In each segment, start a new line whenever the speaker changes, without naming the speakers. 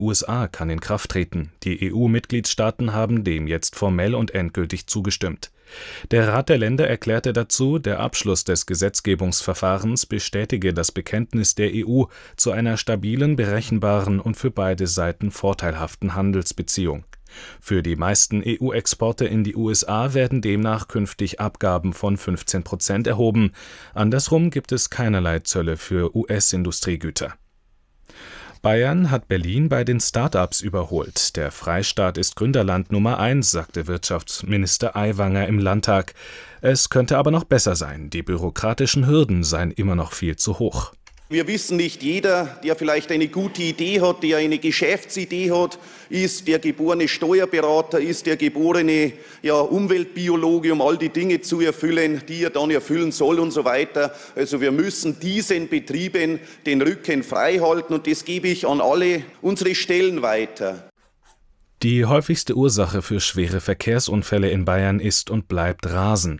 USA kann in Kraft treten. Die EU-Mitgliedstaaten haben dem jetzt formell und endgültig zugestimmt. Der Rat der Länder erklärte dazu, der Abschluss des Gesetzgebungsverfahrens bestätige das Bekenntnis der EU zu einer stabilen, berechenbaren und für beide Seiten vorteilhaften Handelsbeziehung. Für die meisten EU-Exporte in die USA werden demnach künftig Abgaben von 15% erhoben. Andersrum gibt es keinerlei Zölle für US-Industriegüter. Bayern hat Berlin bei den Start-ups überholt. Der Freistaat ist Gründerland Nummer 1, sagte Wirtschaftsminister Aiwanger im Landtag. Es könnte aber noch besser sein. Die bürokratischen Hürden seien immer noch viel zu hoch.
Wir wissen, nicht jeder, der vielleicht eine gute Idee hat, der eine Geschäftsidee hat, ist der geborene Steuerberater, ist der geborene Umweltbiologe, um all die Dinge zu erfüllen, die er dann erfüllen soll und so weiter. Also wir müssen diesen Betrieben den Rücken frei halten und das gebe ich an alle unsere Stellen weiter.
Die häufigste Ursache für schwere Verkehrsunfälle in Bayern ist und bleibt Rasen.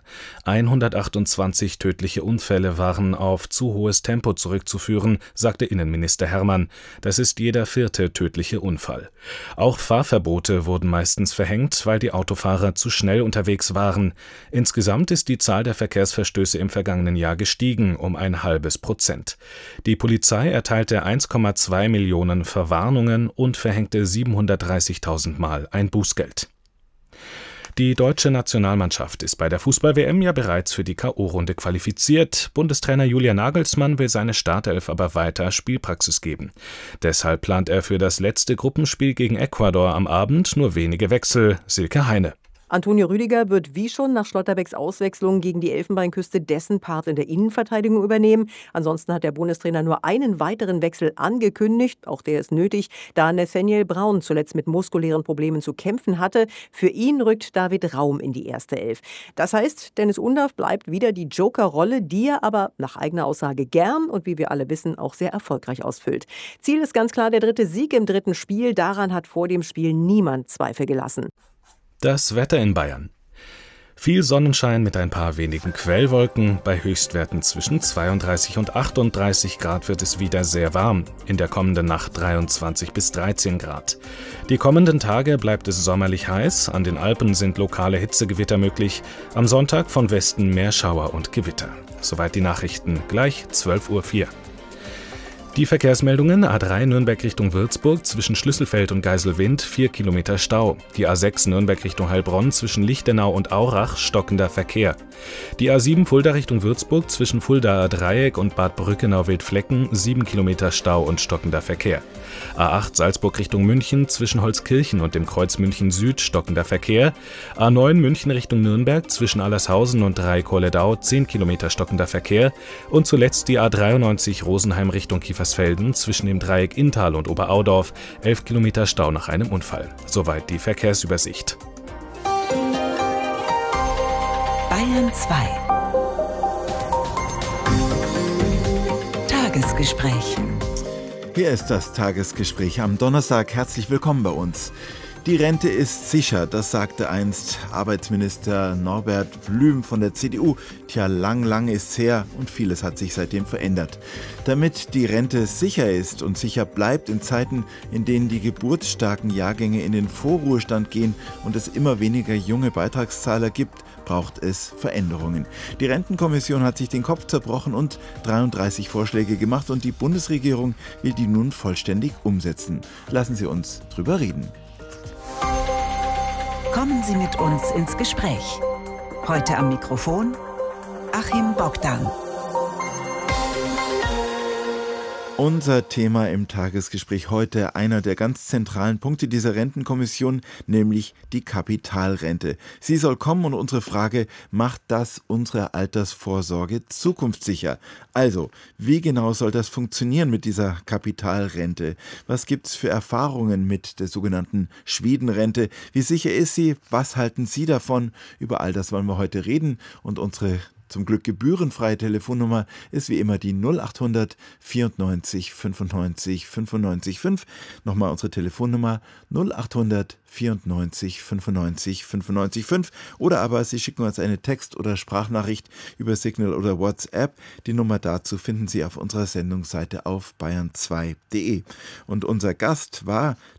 128 tödliche Unfälle waren auf zu hohes Tempo zurückzuführen, sagte Innenminister Hermann. Das ist jeder 4. tödliche Unfall. Auch Fahrverbote wurden meistens verhängt, weil die Autofahrer zu schnell unterwegs waren. Insgesamt ist die Zahl der Verkehrsverstöße im vergangenen Jahr gestiegen um 0,5%. Die Polizei erteilte 1,2 Millionen Verwarnungen und verhängte 730.000 Mal ein Bußgeld. Die deutsche Nationalmannschaft ist bei der Fußball-WM ja bereits für die K.O.-Runde qualifiziert. Bundestrainer Julian Nagelsmann will seine Startelf aber weiter Spielpraxis geben. Deshalb plant er für das letzte Gruppenspiel gegen Ecuador am Abend nur wenige Wechsel. Silke Heine.
Antonio Rüdiger wird wie schon nach Schlotterbecks Auswechslung gegen die Elfenbeinküste dessen Part in der Innenverteidigung übernehmen. Ansonsten hat der Bundestrainer nur einen weiteren Wechsel angekündigt. Auch der ist nötig, da Nathaniel Braun zuletzt mit muskulären Problemen zu kämpfen hatte. Für ihn rückt David Raum in die erste Elf. Das heißt, Dennis Undaff bleibt wieder die Joker-Rolle, die er aber nach eigener Aussage gern und wie wir alle wissen auch sehr erfolgreich ausfüllt. Ziel ist ganz klar der 3. Sieg im 3. Spiel. Daran hat vor dem Spiel niemand Zweifel gelassen.
Das Wetter in Bayern. Viel Sonnenschein mit ein paar wenigen Quellwolken. Bei Höchstwerten zwischen 32 und 38 Grad wird es wieder sehr warm. In der kommenden Nacht 23 bis 13 Grad. Die kommenden Tage bleibt es sommerlich heiß. An den Alpen sind lokale Hitzegewitter möglich. Am Sonntag von Westen mehr Schauer und Gewitter. Soweit die Nachrichten. Gleich 12:04 Uhr. Die Verkehrsmeldungen: A3 Nürnberg Richtung Würzburg zwischen Schlüsselfeld und Geiselwind 4 Kilometer Stau. Die A6 Nürnberg Richtung Heilbronn zwischen Lichtenau und Aurach stockender Verkehr. Die A7 Fulda Richtung Würzburg zwischen Fuldaer Dreieck und Bad Brückenau-Wildflecken 7 Kilometer Stau und stockender Verkehr. A8 Salzburg Richtung München zwischen Holzkirchen und dem Kreuz München Süd stockender Verkehr. A9 München Richtung Nürnberg zwischen Allershausen und Dreieck-Holledau 10 Kilometer stockender Verkehr. Und zuletzt die A93 Rosenheim Richtung Kiefersfelden zwischen dem Dreieck Inntal und Oberaudorf 11 Kilometer Stau nach einem Unfall. Soweit die Verkehrsübersicht.
Bayern 2 Tagesgespräch.
Hier ist das Tagesgespräch am Donnerstag. Herzlich willkommen bei uns. Die Rente ist sicher, das sagte einst Arbeitsminister Norbert Blüm von der CDU. Tja, lang ist's her und vieles hat sich seitdem verändert. Damit die Rente sicher ist und sicher bleibt in Zeiten, in denen die geburtsstarken Jahrgänge in den Vorruhestand gehen und es immer weniger junge Beitragszahler gibt, braucht es Veränderungen. Die Rentenkommission hat sich den Kopf zerbrochen und 33 Vorschläge gemacht und die Bundesregierung will die nun vollständig umsetzen. Lassen Sie uns drüber reden.
Kommen Sie mit uns ins Gespräch. Heute am Mikrofon Achim Bogdan.
Unser Thema im Tagesgespräch heute, einer der ganz zentralen Punkte dieser Rentenkommission, nämlich die Kapitalrente. Sie soll kommen und unsere Frage: Macht das unsere Altersvorsorge zukunftssicher? Also, wie genau soll das funktionieren mit dieser Kapitalrente? Was gibt's für Erfahrungen mit der sogenannten Schwedenrente? Wie sicher ist sie? Was halten Sie davon? Über all das wollen wir heute reden und unsere zum Glück gebührenfreie Telefonnummer ist wie immer die 0800 94 95 95 5. Nochmal unsere Telefonnummer 0800 94 95 95 5. Oder aber Sie schicken uns eine Text- oder Sprachnachricht über Signal oder WhatsApp. Die Nummer dazu finden Sie auf unserer Sendungsseite auf bayern2.de. Und unser Gast war